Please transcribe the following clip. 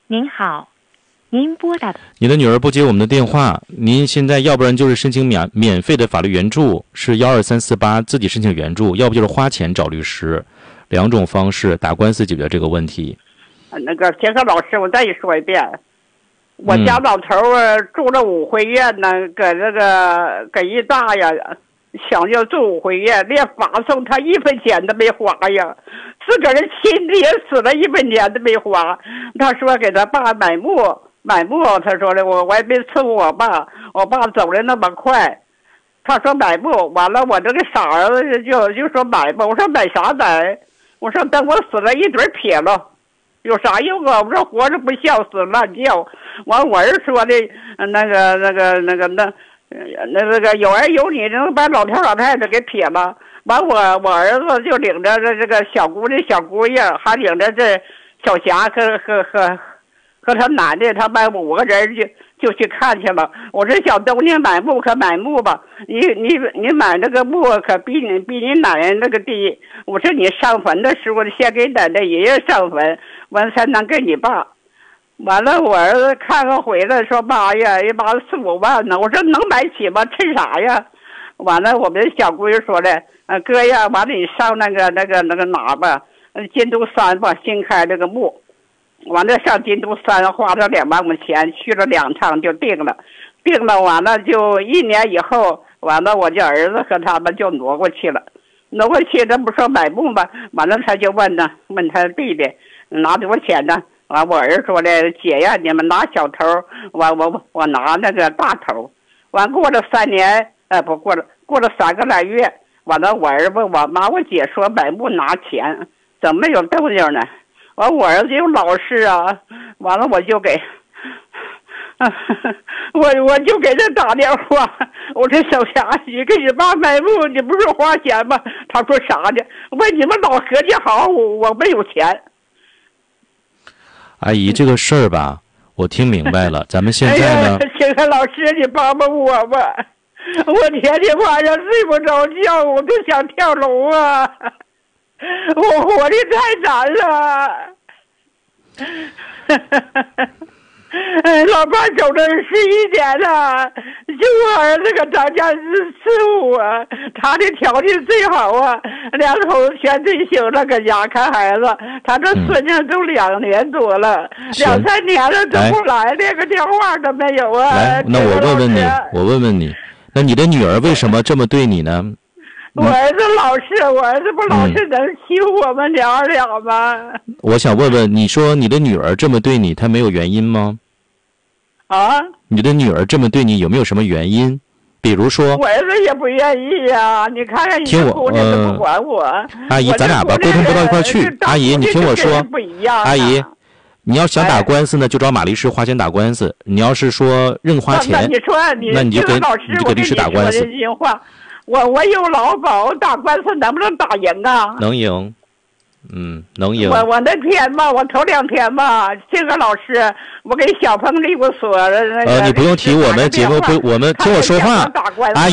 您好，您拨打的你的女儿不接我们的电话，您现在要不然就是申请免费的法律援助，是12348自己申请援助，要不就是花钱找律师，两种方式打官司解决这个问题。 那个田克老师，我再说一遍，我家老头住了5回院呢，搁一大呀，想要住5回院，连法送他1分钱都没花呀，自个儿亲爹死了1分钱都没花。他说给他爸买木，他说的我还没伺候我爸走的那么快。他说买木，完了我这个傻儿子就说买吧，我说买啥买？我说等我死了一堆撇了。有啥用啊？我说活着不孝，死乱叫。完我儿说的，那个有儿有女，能把老头老太太给撇了。完我儿子就领着这个小姑娘小姑爷，还领着这小霞和他奶奶，他们5个人就去看去了。我说小东，你买木可买木吧，你买那个木可比你奶奶那个低。我说你上坟的时候先给奶奶爷爷上坟，完才能给你爸。完了我儿子看看回来说妈呀，一把4、5万呢。我说能买起吗？趁啥呀？完了我们小姑爷说的，哥呀，完了你上那个哪吧，金都山吧，新开这个墓。完了上金都山花了2万块钱，去了2趟就定了，完了就1年以后，完了我家儿子和他们就挪过去了，这不说买木吗？完了他就问他弟弟拿多少钱呢？完我儿子说的，姐呀，你们拿小头，我拿那个大头。完过了3年，过了3个来月，完了我儿子问我妈我姐说买木拿钱，怎么没有动静呢？完我儿子又老实啊，完了我就给我就给他打电话，我说小霞，你给你爸买木，你不是花钱吗？他说啥呢？问你们老合计好，我没有钱。 阿姨，这个事儿吧，我听明白了。咱们现在呢， 请看老师，你帮帮我吧，我天天晚上睡不着觉，我都想跳楼啊。我活的太难了，老伴走了11年了，就我儿子搁咱家伺候我，他的条件最好啊，2口子全退休了，搁家看孩子，他这孙子都2年多了，2、3年了都不来，连个电话都没有啊。 来，那我问问你，那你的女儿为什么这么对你呢？ 我儿子老实，我儿子不老实能欺负我们娘儿俩吗？ 我想问问，你说你的女儿这么对你，她没有原因吗？ 啊？ 你的女儿这么对你，有没有什么原因？比如说， 我儿子也不愿意呀。你看看， 听我， 不管我。 阿姨，咱俩吧沟通不到一块去。阿姨，你听我说，阿姨，你要想打官司呢，就找马律师花钱打官司。你要是说认花钱，那你就给律师打官司。 我有劳保，打官司能不能打赢啊？ 能赢，能赢。 我那天吧，我头2天吧，这个老师，我给小鹏律所你不用提我们节目不，我们听我说话，阿姨。